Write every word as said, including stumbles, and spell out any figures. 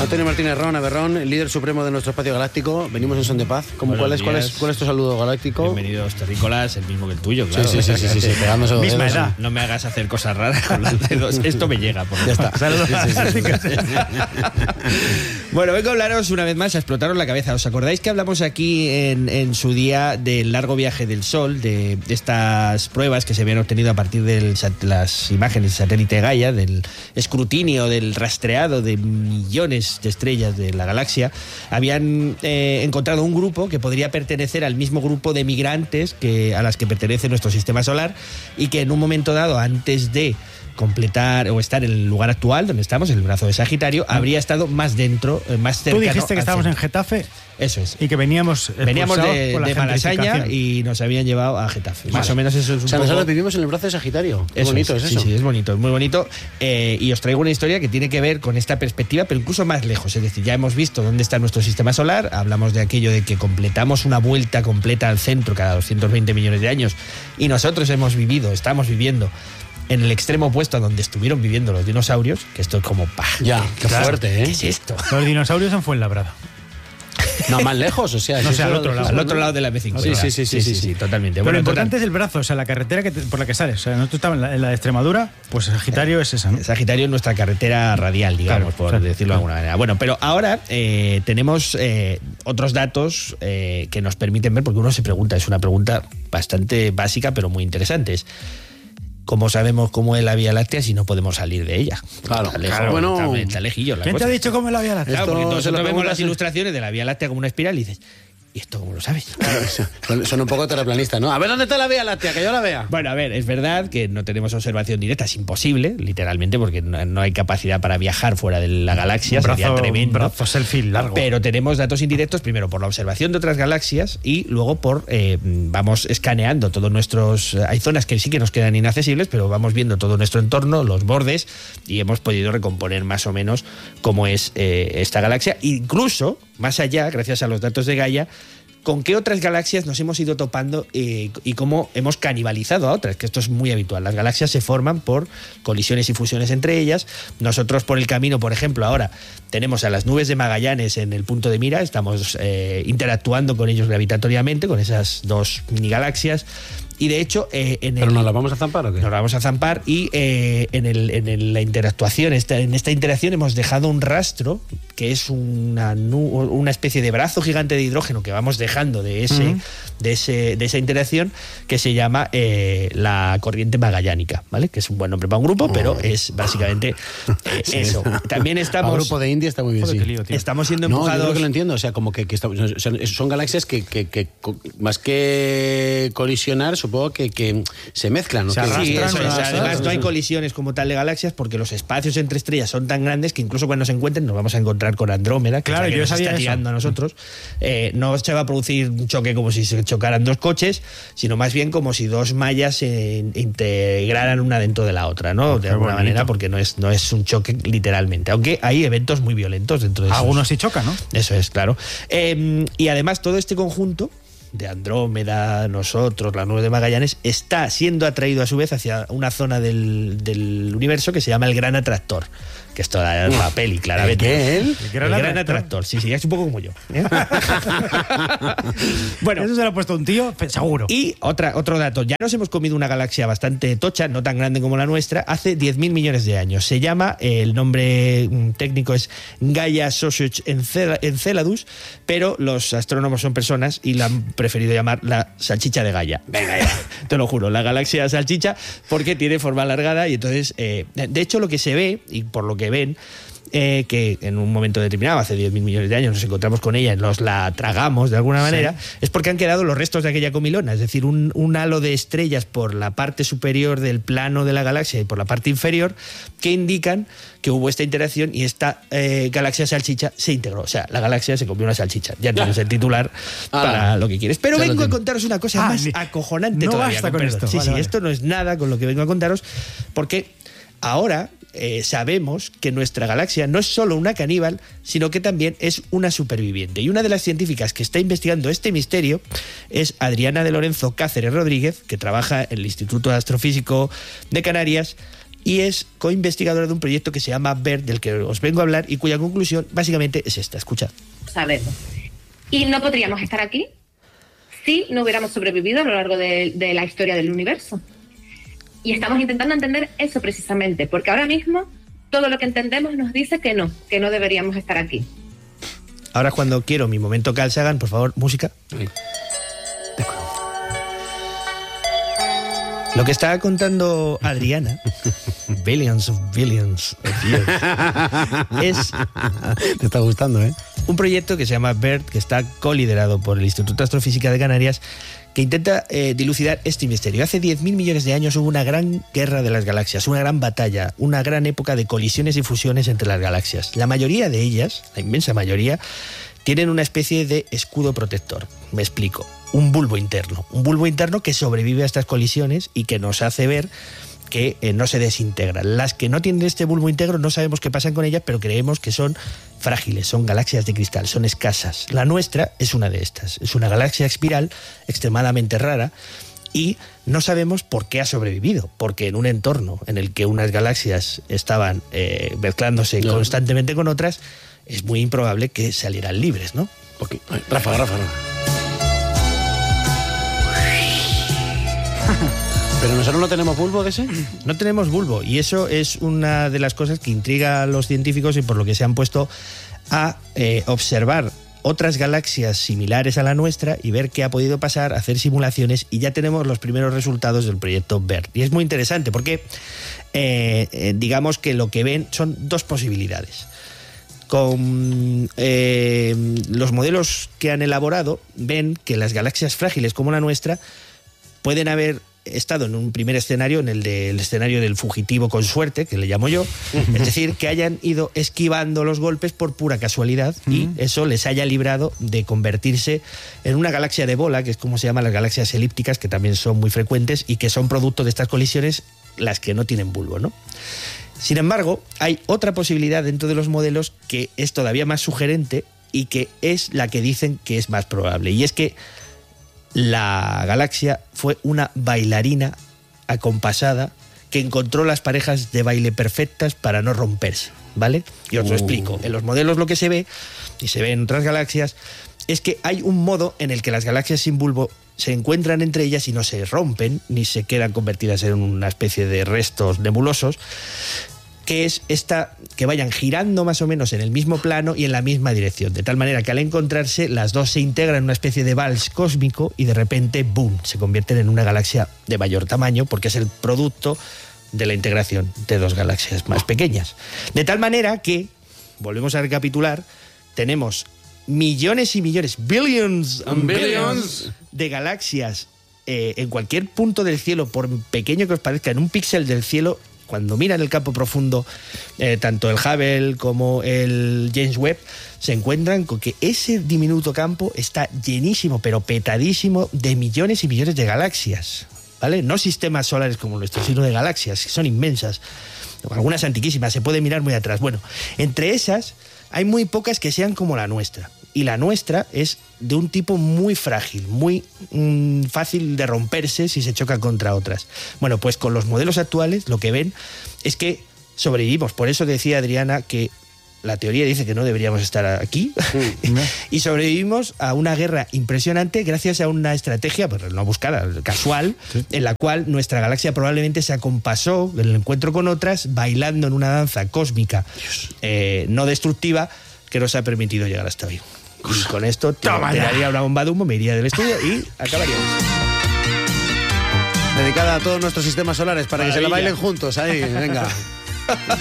Antonio Martínez Ron, Averrón, el líder supremo de nuestro espacio galáctico. Venimos en son de paz. ¿Cómo, cuál, es, cuál, es, ¿Cuál es tu saludo galáctico? Bienvenidos, terrícolas, el mismo que el tuyo, claro. Sí, sí, sí, sí, sí, sí, pegándose los Misma dedos. edad. No me hagas hacer cosas raras con los dedos. Esto me llega. Por Ya está. Saludos. Sí, sí, sí, sí. Bueno, vengo a hablaros una vez más, a explotaros la cabeza. ¿Os acordáis que hablamos aquí en, en su día del largo viaje del Sol, de, de estas pruebas que se habían obtenido a partir de las imágenes del satélite Gaia, del escrutinio, del rastreado de millones de estrellas de la galaxia? Habían eh, encontrado un grupo que podría pertenecer al mismo grupo de migrantes que, a las que pertenece nuestro sistema solar, y que en un momento dado, antes de completar o estar en el lugar actual donde estamos, en el brazo de Sagitario, habría estado más dentro, más cercano. Tú dijiste que estábamos centro. en Getafe. Eso es. Y que veníamos Veníamos de, por la de Malasaña gentrificación. y nos habían llevado a Getafe. Vale. Más o menos eso es un O sea, poco... nosotros vivimos en el brazo de Sagitario. Qué Eso bonito es, es, eso. Sí, sí, es bonito, es muy bonito. Eh, y os traigo una historia que tiene que ver con esta perspectiva, pero incluso más lejos. Es decir, ya hemos visto dónde está nuestro sistema solar, hablamos de aquello de que completamos una vuelta completa al centro cada doscientos veinte millones de años, y nosotros hemos vivido, estamos viviendo en el extremo opuesto a donde estuvieron viviendo los dinosaurios, que esto es como... ¡pah! Ya, qué Claro. fuerte, ¿eh? ¿Qué es esto? Los dinosaurios en Fuenlabrada. No, más lejos, o sea... No si sé, eso al lo otro lado, dijimos, Al otro ¿no? lado de la M cincuenta. Sí, sí, sí, sí, sí. totalmente. Pero Bueno, lo importante total, es el brazo, o sea, la carretera que te- por la que sales. O sea, nosotros estamos en la, en la de Extremadura, pues Sagitario es esa, ¿no? Sagitario es nuestra carretera radial, digamos, Claro, por claro, decirlo de claro. alguna manera. Bueno, pero ahora eh, tenemos eh, otros datos eh, que nos permiten ver, porque uno se pregunta, es una pregunta bastante básica, pero muy interesante. Es, ¿cómo sabemos cómo es la Vía Láctea si no podemos salir de ella? Claro, Está lejos, claro. Bueno, está- está lejillo la ¿Quién te cosa. ha dicho cómo es la Vía Láctea? Claro, porque Esto todos se lo nosotros vemos preguntas- las ilustraciones de la Vía Láctea como una espiral y dices, ¿y esto cómo lo sabes? Son, son un poco terraplanistas, ¿no? A ver, ¿dónde está la Vía Láctea? Que yo la vea. Bueno, a ver, es verdad que no tenemos observación directa, es imposible, literalmente, porque no, no hay capacidad para viajar fuera de la galaxia, Un sería brazo, un tremendo. brazo selfie largo. Pero tenemos datos indirectos, primero por la observación de otras galaxias y luego por, eh, vamos escaneando todos nuestros... Hay zonas que sí que nos quedan inaccesibles, pero vamos viendo todo nuestro entorno, los bordes, y hemos podido recomponer más o menos cómo es eh, esta galaxia. Incluso, más allá, gracias a los datos de Gaia, con qué otras galaxias nos hemos ido topando eh, y cómo hemos canibalizado a otras, que esto es muy habitual. Las galaxias se forman por colisiones y fusiones entre ellas. Nosotros por el camino, por ejemplo, ahora tenemos a las nubes de Magallanes en el punto de mira, estamos eh, interactuando con ellos gravitatoriamente, con esas dos mini galaxias. Y de hecho, eh, en ¿Pero el, nos la vamos a zampar o qué? nos la vamos a zampar y eh, en, el, en el- la interactuación, esta, en esta interacción hemos dejado un rastro que es una, nu- una especie de brazo gigante de hidrógeno que vamos dejando de, ese, Ujú. de, ese, de esa interacción, que se llama eh, la corriente magallánica, ¿vale? Que es un buen nombre para un grupo, pero es básicamente eh, eso. También El estamos... grupo de India está muy bien, Joder, sí. qué lío, tío. Estamos siendo No, yo empujados... creo que lo entiendo. O sea, como que, que estamos- o sea, son galaxias que, que- que co- más que colisionar, supongo que, que se mezclan, ¿no? Se Que- arrastran, Sí, eso es. ¿no? Además, no hay Eso. colisiones como tal de galaxias porque los espacios entre estrellas son tan grandes que incluso cuando se encuentren nos vamos a encontrar con Andrómeda, que Claro, es la que yo nos sabía está eso. tirando a nosotros. Eh, no se va a producir un choque como si se chocaran dos coches, sino más bien como si dos mallas se integraran una dentro de la otra, ¿no? De Qué alguna bonito. manera, porque no es, no es un choque literalmente. Aunque hay eventos muy violentos dentro de esos. Algunos sí chocan, ¿no? Eso es, claro. Eh, y además todo este conjunto de Andrómeda, nosotros, la nube de Magallanes, está siendo atraído a su vez hacia una zona del, del universo que se llama el Gran Atractor, que esto da la peli, claramente. ¿El qué, él? El Gran Gran, Atractor. Atractor, sí, sí, es un poco como yo. ¿eh? Bueno, Eso se lo ha puesto un tío, pe- seguro. y otra, otro dato, ya nos hemos comido una galaxia bastante tocha, no tan grande como la nuestra, hace diez mil millones de años. Se llama, eh, el nombre mm, técnico es Gaia Sausage Encel- Enceladus, pero los astrónomos son personas y la han preferido llamar la salchicha de Gaia. Venga, ya, te lo juro, la galaxia salchicha, porque tiene forma alargada y entonces, eh, de hecho lo que se ve, y por lo que ven, eh, que en un momento determinado, hace diez mil millones de años, nos encontramos con ella y nos la tragamos de alguna manera, es porque han quedado los restos de aquella comilona, es decir, un, un halo de estrellas por la parte superior del plano de la galaxia y por la parte inferior, que indican que hubo esta interacción y esta eh, galaxia salchicha se integró. O sea, la galaxia se comió una salchicha. Ya tienes el titular Ah, para lo que quieres. Pero ya lo vengo a tengo. contaros una cosa Ah, más ni- acojonante no todavía. basta con perdón. esto. Sí, Vale, sí, vale. esto no es nada con lo que vengo a contaros, porque ahora eh, sabemos que nuestra galaxia no es solo una caníbal, sino que también es una superviviente. Y una de las científicas que está investigando este misterio es Adriana de Lorenzo Cáceres Rodríguez, que trabaja en el Instituto Astrofísico de Canarias y es coinvestigadora de un proyecto que se llama BERT, del que os vengo a hablar y cuya conclusión básicamente es esta. Escuchad. Sabemos. Y no podríamos estar aquí si no hubiéramos sobrevivido a lo largo de, de la historia del universo. Y estamos intentando entender eso precisamente, porque ahora mismo todo lo que entendemos nos dice que no, que no deberíamos estar aquí. Ahora es cuando quiero mi momento Carl Sagan, por favor, música. Sí. Lo que estaba contando Adriana, billions of billions of years, es... Te está gustando, ¿eh? Un proyecto que se llama BERT, que está coliderado por el Instituto de Astrofísica de Canarias, que intenta eh, dilucidar este misterio. Hace diez mil millones de años hubo una gran guerra de las galaxias, una gran batalla, una gran época de colisiones y fusiones entre las galaxias. La mayoría de ellas, la inmensa mayoría, tienen una especie de escudo protector. Me explico. Un bulbo interno. Un bulbo interno que sobrevive a estas colisiones y que nos hace ver que eh, no se desintegran. Las que no tienen este bulbo íntegro no sabemos qué pasa con ellas, pero creemos que son frágiles, son galaxias de cristal, son escasas. La nuestra es una de estas. Es una galaxia espiral extremadamente rara y no sabemos por qué ha sobrevivido, porque en un entorno en el que unas galaxias estaban eh, mezclándose no. constantemente con otras, es muy improbable que salieran libres, ¿no? Okay. Ay, Rafa, Rafa, Rafa. ¿Pero nosotros no tenemos bulbo de ese? No tenemos bulbo, y eso es una de las cosas que intriga a los científicos y por lo que se han puesto a eh, observar otras galaxias similares a la nuestra y ver qué ha podido pasar, hacer simulaciones, y ya tenemos los primeros resultados del proyecto BERT. Y es muy interesante porque eh, eh, digamos que lo que ven son dos posibilidades. Con eh, los modelos que han elaborado, ven que las galaxias frágiles como la nuestra pueden haber estado en un primer escenario, en el del escenario del fugitivo con suerte, que le llamo yo, es decir, que hayan ido esquivando los golpes por pura casualidad y eso les haya librado de convertirse en una galaxia de bola, que es como se llaman las galaxias elípticas, que también son muy frecuentes y que son producto de estas colisiones, las que no tienen bulbo, ¿no? Sin embargo, hay otra posibilidad dentro de los modelos que es todavía más sugerente y que es la que dicen que es más probable, y es que la galaxia fue una bailarina acompasada que encontró las parejas de baile perfectas para no romperse, ¿vale? Y os lo uh. explico. En los modelos lo que se ve, y se ve en otras galaxias, es que hay un modo en el que las galaxias sin bulbo se encuentran entre ellas y no se rompen, ni se quedan convertidas en una especie de restos nebulosos, que es esta, que vayan girando más o menos en el mismo plano y en la misma dirección, de tal manera que al encontrarse las dos se integran en una especie de vals cósmico y de repente, ¡boom!, se convierten en una galaxia de mayor tamaño porque es el producto de la integración de dos galaxias más pequeñas. De tal manera que, volvemos a recapitular, tenemos millones y millones, billions and billions de galaxias eh, en cualquier punto del cielo, por pequeño que os parezca, en un píxel del cielo. Cuando miran el campo profundo, eh, tanto el Hubble como el James Webb, se encuentran con que ese diminuto campo está llenísimo, pero petadísimo de millones y millones de galaxias, ¿vale? No sistemas solares como nuestro, sino de galaxias, que son inmensas, algunas antiquísimas, se puede mirar muy atrás. Bueno, entre esas hay muy pocas que sean como la nuestra. Y la nuestra es de un tipo muy frágil, muy mmm, fácil de romperse si se choca contra otras. Bueno, pues con los modelos actuales lo que ven es que sobrevivimos. Por eso decía Adriana que la teoría dice que no deberíamos estar aquí. Mm. Y sobrevivimos a una guerra impresionante gracias a una estrategia, pues no buscada, casual, sí, en la cual nuestra galaxia probablemente se acompasó en el encuentro con otras, bailando en una danza cósmica eh, no destructiva que nos ha permitido llegar hasta hoy. Y con esto te daría una bomba de humo, me iría del estudio y acabaríamos. Dedicada a todos nuestros sistemas solares para Maravilla. Que se la bailen juntos. Ahí, venga.